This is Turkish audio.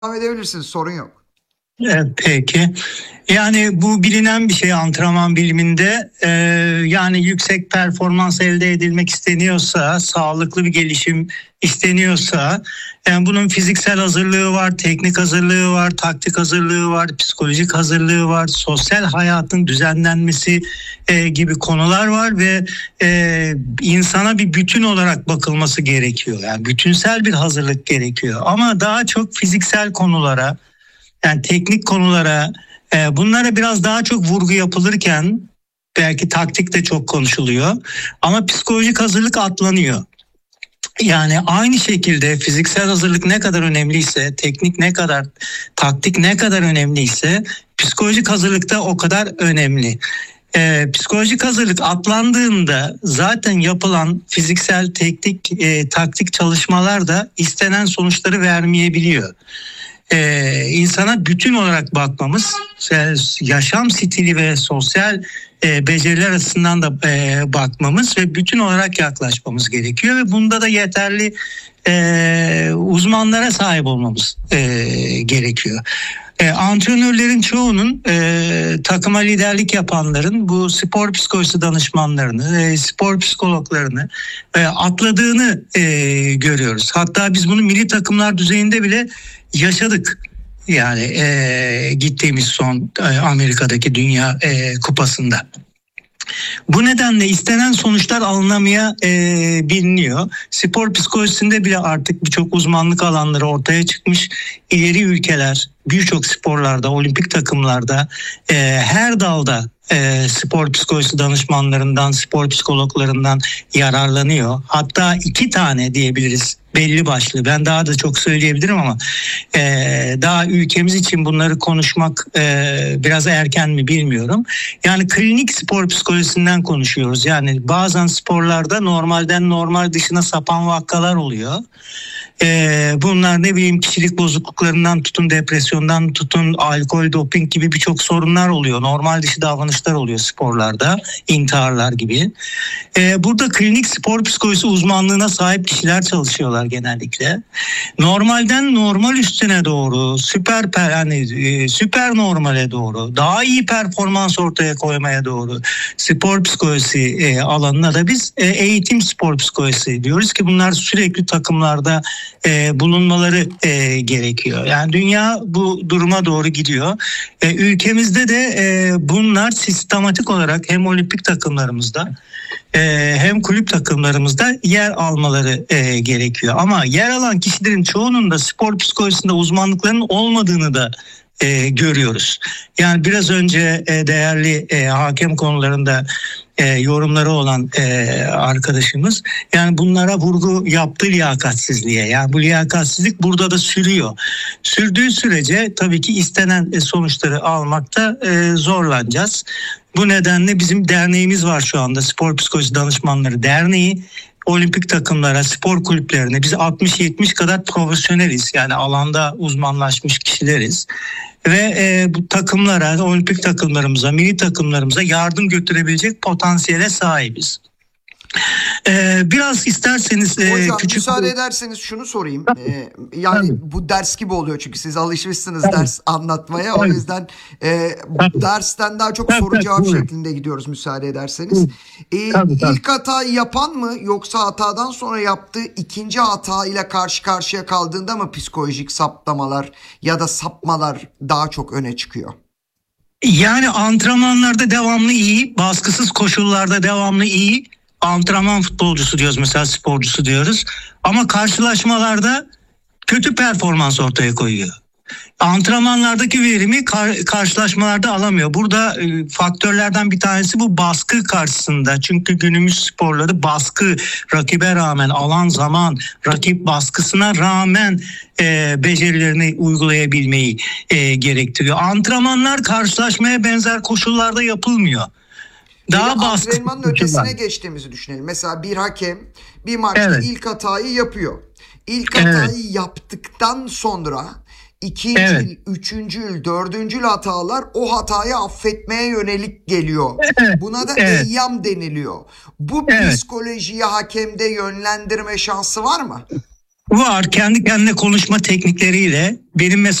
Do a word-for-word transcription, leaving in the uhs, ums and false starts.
devam edebilirsiniz, sorun yok. Evet, peki. Yani bu bilinen bir şey antrenman biliminde. Ee, yani yüksek performans elde edilmek isteniyorsa, sağlıklı bir gelişim isteniyorsa, yani bunun fiziksel hazırlığı var, teknik hazırlığı var, taktik hazırlığı var, psikolojik hazırlığı var, sosyal hayatın düzenlenmesi e, gibi konular var ve e, insana bir bütün olarak bakılması gerekiyor. Yani bütünsel bir hazırlık gerekiyor. Ama daha çok fiziksel konulara, yani teknik konulara, e, bunlara biraz daha çok vurgu yapılırken belki taktik de çok konuşuluyor ama psikolojik hazırlık atlanıyor. Yani aynı şekilde fiziksel hazırlık ne kadar önemliyse, teknik ne kadar, taktik ne kadar önemliyse, psikolojik hazırlık da o kadar önemli. Ee, psikolojik hazırlık atlandığında zaten yapılan fiziksel, teknik, e, taktik çalışmalar da istenen sonuçları vermeyebiliyor. Ee, insana bütün olarak bakmamız, yaşam stili ve sosyal e, beceriler açısından da e, bakmamız ve bütün olarak yaklaşmamız gerekiyor ve bunda da yeterli e, uzmanlara sahip olmamız e, gerekiyor. E, antrenörlerin çoğunun, e, takıma liderlik yapanların bu spor psikolojisi danışmanlarını, e, spor psikologlarını e, atladığını e, görüyoruz. Hatta biz bunu milli takımlar düzeyinde bile yaşadık. Yani e, gittiğimiz son e, Amerika'daki Dünya e, Kupası'nda. Bu nedenle istenen sonuçlar alınamaya e, biliniyor. Spor psikolojisinde bile artık birçok uzmanlık alanları ortaya çıkmış. İleri ülkeler birçok sporlarda, olimpik takımlarda, e, her dalda e, spor psikolojisi danışmanlarından, spor psikologlarından yararlanıyor. Hatta iki tane diyebiliriz belli başlı. Ben daha da çok söyleyebilirim ama e, daha ülkemiz için bunları konuşmak e, biraz erken mi bilmiyorum. Yani klinik spor psikolojisinden konuşuyoruz. Yani bazen sporlarda normalden normal dışına sapan vakalar oluyor. Ee, bunlar ne bileyim kişilik bozukluklarından tutun, depresyondan tutun, alkol, doping gibi birçok sorunlar oluyor. Normal dışı davranışlar oluyor sporlarda, intiharlar gibi. Ee, burada klinik spor psikolojisi uzmanlığına sahip kişiler çalışıyorlar genellikle. Normalden normal üstüne doğru, süper yani e, süper normale doğru, daha iyi performans ortaya koymaya doğru spor psikolojisi e, alanına da biz e, eğitim spor psikolojisi diyoruz ki bunlar sürekli takımlarda E, bulunmaları e, gerekiyor. Yani dünya bu duruma doğru gidiyor. E, ülkemizde de e, bunlar sistematik olarak hem olimpik takımlarımızda e, hem kulüp takımlarımızda yer almaları e, gerekiyor. Ama yer alan kişilerin çoğunun da spor psikolojisinde uzmanlıklarının olmadığını da e, görüyoruz. Yani biraz önce e, değerli e, hakem konularında e, yorumları olan e, arkadaşımız, yani bunlara vurgu yaptı, liyakatsizliğe. Yani bu liyakatsizlik burada da sürüyor. Sürdüğü sürece tabii ki istenen e, sonuçları almakta e, zorlanacağız. Bu nedenle bizim derneğimiz var şu anda, Spor Psikolojisi Danışmanları Derneği. Olimpik takımlara, spor kulüplerine biz altmış yetmiş kadar profesyoneliz. Yani alanda uzmanlaşmış kişileriz. Ve e, bu takımlara, olimpik takımlarımıza, milli takımlarımıza yardım götürebilecek potansiyele sahibiz. Ee, biraz isterseniz e, Hocam küçük... müsaade ederseniz şunu sorayım. Ee, yani Tabii. bu ders gibi oluyor çünkü siz alışmışsınız Tabii. ders anlatmaya. O Tabii. yüzden e, Tabii. dersten daha çok Tabii, soru tabii, cevap buyurun. şeklinde gidiyoruz müsaade ederseniz. Ee, Tabii, tabii. ilk hatayı yapan mı yoksa hatadan sonra yaptığı ikinci hata ile karşı karşıya kaldığında mı psikolojik saptamalar ya da sapmalar daha çok öne çıkıyor? Yani antrenmanlarda devamlı iyi, baskısız koşullarda devamlı iyi. Antrenman futbolcusu diyoruz mesela, sporcusu diyoruz. Ama karşılaşmalarda kötü performans ortaya koyuyor. Antrenmanlardaki verimi kar- karşılaşmalarda alamıyor. Burada e, faktörlerden bir tanesi bu baskı karşısında. Çünkü günümüz sporları baskı, rakibe rağmen, alan zaman, rakip baskısına rağmen e, becerilerini uygulayabilmeyi e, gerektiriyor. Antrenmanlar karşılaşmaya benzer koşullarda yapılmıyor. Daha Peki, baskı antrenmanın koşullar. ötesine geçtiğimizi düşünelim. Mesela bir hakem bir maçta Evet. ilk hatayı yapıyor. İlk Evet. hatayı yaptıktan sonra ikinci, Evet. üçüncü, dördüncü hatalar o hatayı affetmeye yönelik geliyor. Evet. Buna da Evet. eyyam deniliyor. Bu Evet. psikolojiyi hakemde yönlendirme şansı var mı? Var, kendi kendine konuşma teknikleriyle benim mesela